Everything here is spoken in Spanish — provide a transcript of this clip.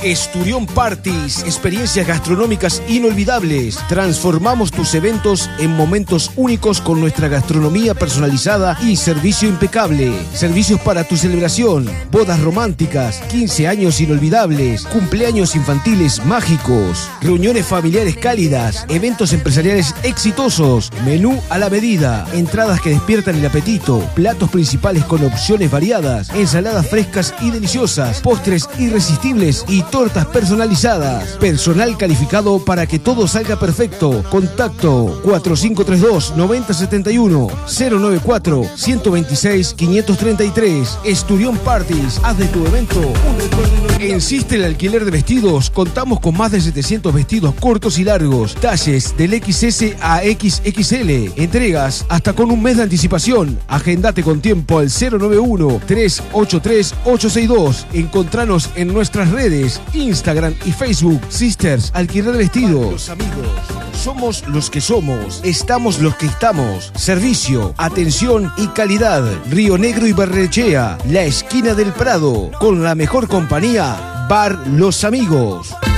Esturión Parties, experiencias gastronómicas inolvidables. Transformamos tus eventos en momentos únicos con nuestra gastronomía personalizada y servicio impecable. Servicios para tu celebración, bodas románticas, 15 años inolvidables, cumpleaños infantiles mágicos, reuniones familiares cálidas, eventos empresariales exitosos, menú a la medida, entradas que despiertan el apetito, platos principales con opciones variadas, ensaladas frescas y deliciosas, postres irresistibles y tortas personalizadas. Personal calificado para que todo salga perfecto. Contacto 4532-9071 094-126-533. Esturión Parties, haz de tu evento un recuerdo. En Sistel Alquiler de Vestidos contamos con más de 700 vestidos cortos y largos, talles del XS a XXL, entregas hasta con un mes de anticipación. Agendate con tiempo al 091-383-862. Encontranos en nuestras redes Instagram y Facebook. Sisters Alquiler de Vestidos. Los amigos, somos los que somos, estamos los que estamos. Servicio, atención y calidad. Río Negro y Barrenechea, la esquina del Prado, con la mejor compañía, Bar Los Amigos.